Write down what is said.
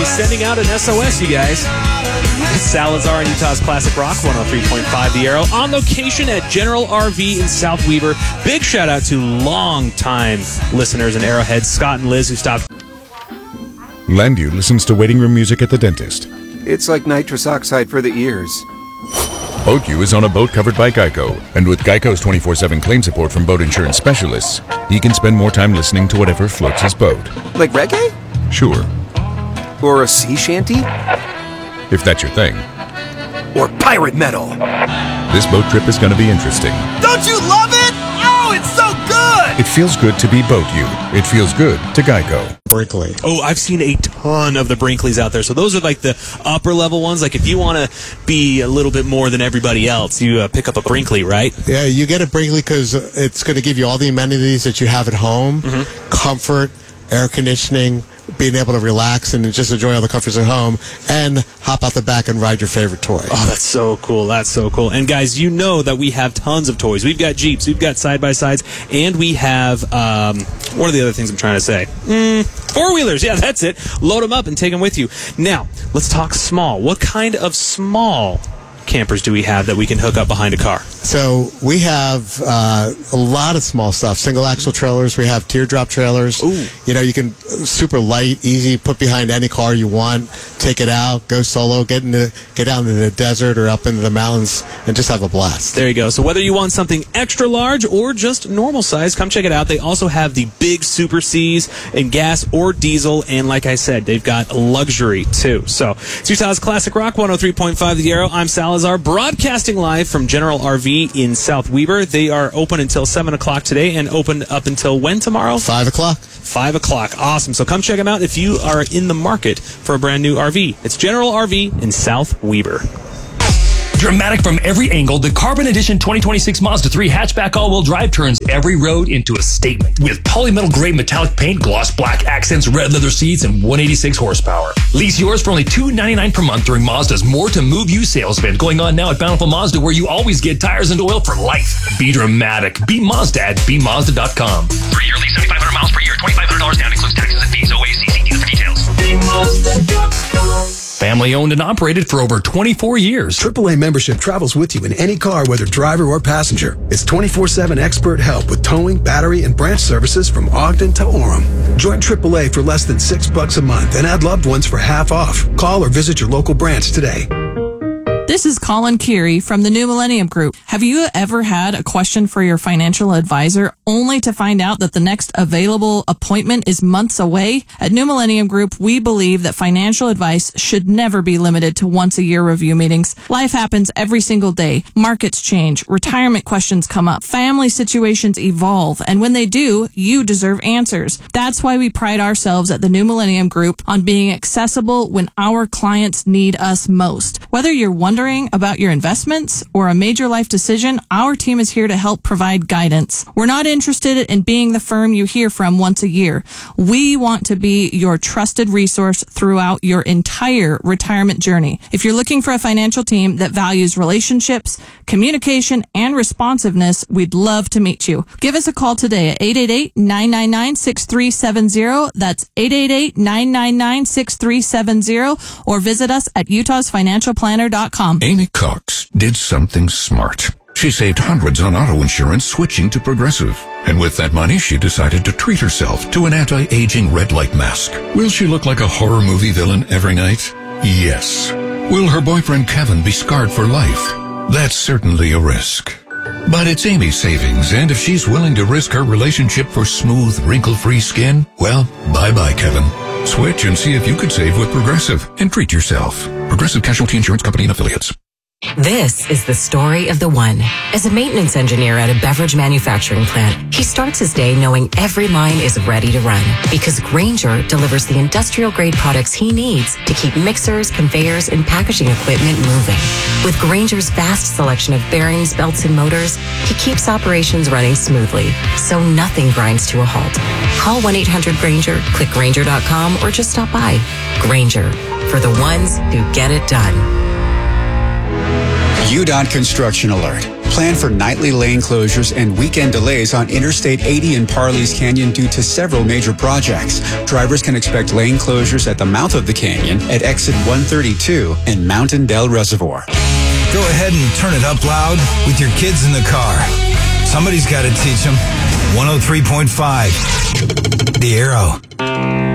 sending out an SOS, you guys. It's Salazar and Utah's Classic Rock, 103.5 The Arrow, on location at General RV in South Weber. Big shout out to long-time listeners in Arrowhead, Scott and Liz, who stopped. Landu listens to waiting room music at the dentist. It's like nitrous oxide for the ears. BoatU is on a boat covered by Geico, and with Geico's 24/7 claim support from boat insurance specialists, he can spend more time listening to whatever floats his boat. Like reggae? Sure. Or a sea shanty? If that's your thing. Or pirate metal? This boat trip is going to be interesting. Don't you love it? Oh, it's so good! It feels good to be BoatU. It feels good to Geico. Brinkley. Oh, I've seen a ton of the Brinkleys out there. So those are like the upper level ones. Like if you want to be a little bit more than everybody else, you pick up a Brinkley, right? Yeah, you get a Brinkley because it's going to give you all the amenities that you have at home. Comfort, air conditioning, being able to relax and just enjoy all the comforts at home, and hop out the back and ride your favorite toy. Oh, that's so cool. That's so cool. And guys, you know that we have tons of toys. We've got Jeeps, we've got side-by-sides, and we have, what are the other things I'm trying to say? Four-wheelers. Yeah, that's it. Load them up and take them with you. Now, let's talk small. What kind of small campers do we have that we can hook up behind a car? So we have a lot of small stuff. Single axle trailers. We have teardrop trailers. Ooh. You know, you can super light, easy, put behind any car you want. Take it out, go solo, get down into the desert or up into the mountains, and just have a blast. There you go. So whether you want something extra large or just normal size, come check it out. They also have the big Super Cs in gas or diesel, and like I said, they've got luxury too. So it's Utah's Classic Rock, 103.5 The Arrow. I'm Salazar, broadcasting live from General RV in South Weber. They are open until 7 o'clock today and open up until when tomorrow? 5 o'clock. 5 o'clock. Awesome. So come check them out if you are in the market for a brand new RV. It's General RV in South Weber. Dramatic from every angle, the Carbon Edition 2026 Mazda 3 hatchback all-wheel drive turns every road into a statement. With polymetal gray metallic paint, gloss black accents, red leather seats, and 186 horsepower. Lease yours for only $299 per month during Mazda's More to Move You sales event going on now at Bountiful Mazda, where you always get tires and oil for life. Be dramatic. Be Mazda at BeMazda.com. 3-year lease, 7,500 miles per year, $2,500 down, includes taxes and fees. OACC dealer for details. Family owned and operated for over 24 years. AAA membership travels with you in any car, whether driver or passenger. It's 24/7 expert help with towing, battery, and branch services from Ogden to Orem. Join AAA for less than $6 a month and add loved ones for half off. Call or visit your local branch today. This is Colin Keary from the New Millennium Group. Have you ever had a question for your financial advisor only to find out that the next available appointment is months away? At New Millennium Group, we believe that financial advice should never be limited to once-a-year review meetings. Life happens every single day. Markets change. Retirement questions come up. Family situations evolve. And when they do, you deserve answers. That's why we pride ourselves at the New Millennium Group on being accessible when our clients need us most. Whether you're wondering about your investments or a major life decision, our team is here to help provide guidance. We're not interested in being the firm you hear from once a year. We want to be your trusted resource throughout your entire retirement journey. If you're looking for a financial team that values relationships, communication, and responsiveness, we'd love to meet you. Give us a call today at 888-999-6370. That's 888-999-6370, or visit us at utahsfinancialplanner.com. Amy Cox did something smart. She saved hundreds on auto insurance switching to Progressive. And with that money, she decided to treat herself to an anti-aging red light mask. Will she look like a horror movie villain every night? Yes. Will her boyfriend Kevin be scarred for life? That's certainly a risk. But it's Amy's savings, and if she's willing to risk her relationship for smooth, wrinkle-free skin, well, bye-bye, Kevin. Switch and see if you could save with Progressive and treat yourself. Progressive Casualty Insurance Company and Affiliates. This is the story of the one. As a maintenance engineer at a beverage manufacturing plant, he starts his day knowing every line is ready to run because Grainger delivers the industrial-grade products he needs to keep mixers, conveyors, and packaging equipment moving. With Grainger's vast selection of bearings, belts, and motors, he keeps operations running smoothly, so nothing grinds to a halt. Call 1-800-GRAINGER, click Grainger.com, or just stop by. Grainger, for the ones who get it done. UDOT Construction Alert. Plan for nightly lane closures and weekend delays on Interstate 80 in Parley's Canyon due to several major projects. Drivers can expect lane closures at the mouth of the canyon at exit 132 and Mountain Dell Reservoir. Go ahead and turn it up loud with your kids in the car. Somebody's got to teach them. 103.5. The Arrow.